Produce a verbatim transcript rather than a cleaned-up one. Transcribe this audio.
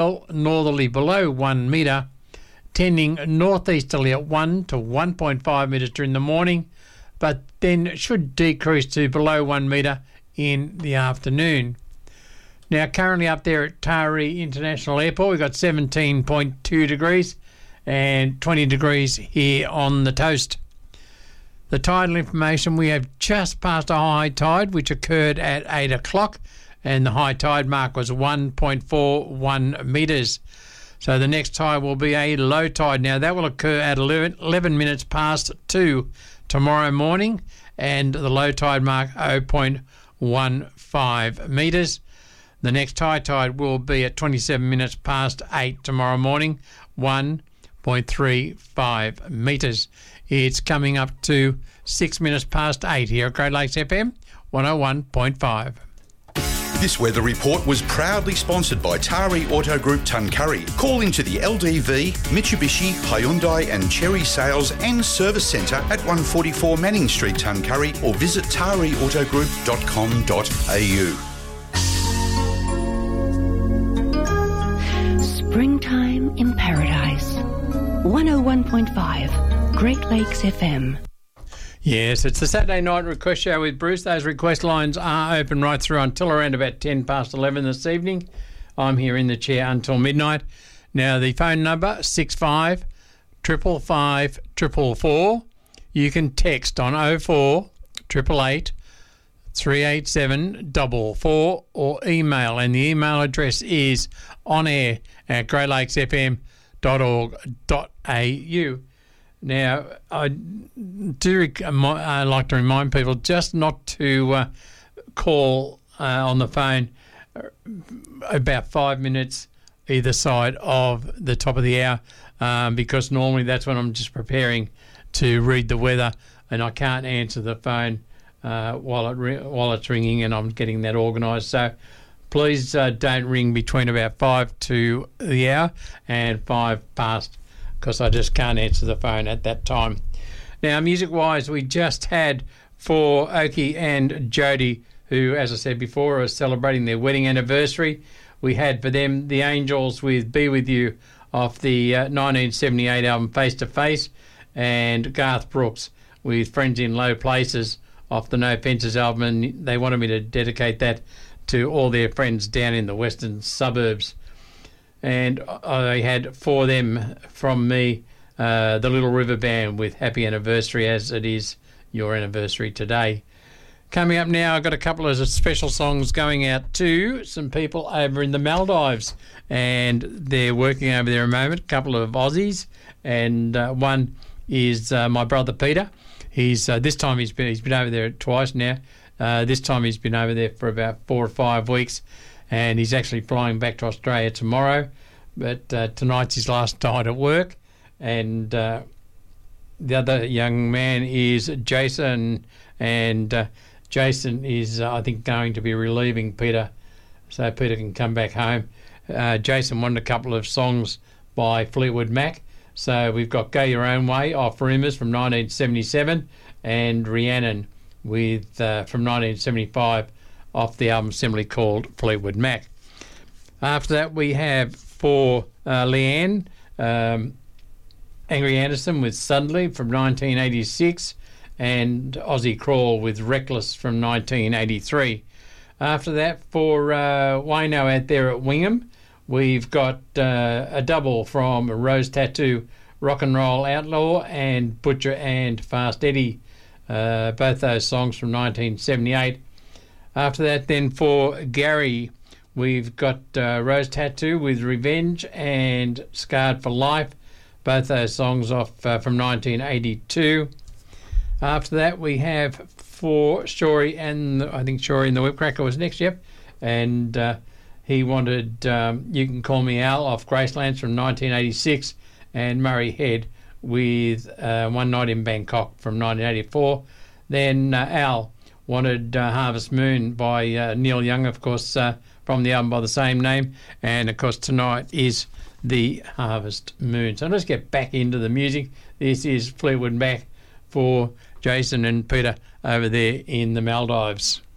northerly below one metre, tending northeasterly at one to one point five metres during the morning, but then should decrease to below one metre in the afternoon. Now, currently up there at Taree International Airport, we've got seventeen point two degrees and twenty degrees here on the Toast. The tidal information, we have just passed a high tide, which occurred at eight o'clock, and the high tide mark was one point four one metres. So the next tide will be a low tide. Now, that will occur at eleven, eleven minutes past two tomorrow morning, and the low tide mark zero point one five metres. The next high tide will be at twenty-seven minutes past eight tomorrow morning, one point three five metres. It's coming up to six minutes past eight here at Great Lakes F M one oh one point five. This weather report was proudly sponsored by Taree Auto Group Tuncurry. Call into the L D V, Mitsubishi, Hyundai and Chery Sales and Service Centre at one forty-four Manning Street, Tuncurry, or visit taree auto group dot com dot a u. Springtime in Paradise. one oh one point five, Great Lakes F M. Yes, it's the Saturday night request show with Bruce. Those request lines are open right through until around about ten past eleven this evening. I'm here in the chair until midnight. Now, the phone number, six five five five five four four. You can text on oh four eight eight eight three eight seven four four or email, and the email address is onair at great lakes f m dot org dot a u. Now, I do I like to remind people just not to uh, call uh, on the phone about five minutes either side of the top of the hour, um, because normally that's when I'm just preparing to read the weather and I can't answer the phone uh, while it re- while it's ringing and I'm getting that organised. So please uh, don't ring between about five to the hour and five past, because I just can't answer the phone at that time. Now, music-wise, we just had for Oki and Jody, who, as I said before, are celebrating their wedding anniversary. We had for them The Angels with Be With You off the uh, nineteen seventy-eight album Face to Face, and Garth Brooks with Friends in Low Places off the No Fences album, and they wanted me to dedicate that to all their friends down in the western suburbs. And I had for them from me uh, the Little River Band with Happy Anniversary, as it is your anniversary today. Coming up now, I've got a couple of special songs going out to some people over in the Maldives, and they're working over there a moment, a couple of Aussies, and uh, one is uh, my brother Peter. He's uh, this time he's been he's been over there twice now. Uh, this time he's been over there for about four or five weeks. And he's actually flying back to Australia tomorrow. But uh, tonight's his last night at work. And uh, the other young man is Jason. And uh, Jason is, uh, I think, going to be relieving Peter so Peter can come back home. Uh, Jason wanted a couple of songs by Fleetwood Mac. So we've got Go Your Own Way off Rumours from nineteen seventy-seven, and Rhiannon with uh, from nineteen seventy-five off the album simply called Fleetwood Mac. After that, we have for uh, Leanne, um, Angry Anderson with Suddenly from nineteen eighty-six, and Ozzy Crawl with Reckless from nineteen eighty-three. After that, for uh, Wayno out there at Wingham, we've got uh, a double from Rose Tattoo, Rock and Roll Outlaw, and Butcher and Fast Eddie, uh, both those songs from nineteen seventy-eight. After that, then for Gary, we've got uh, Rose Tattoo with Revenge and Scarred for Life, both those songs off uh, from nineteen eighty-two. After that, we have for Shory, and I think Shory and the Whipcracker was next, yep. And uh, he wanted um, You Can Call Me Al off Gracelands from nineteen eighty-six, and Murray Head with uh, One Night in Bangkok from nineteen eighty-four. Then uh, Al wanted uh, Harvest Moon by uh, Neil Young, of course, uh, from the album by the same name. And, of course, tonight is the Harvest Moon. So let's get back into the music. This is Fleetwood Mac for Jason and Peter over there in the Maldives.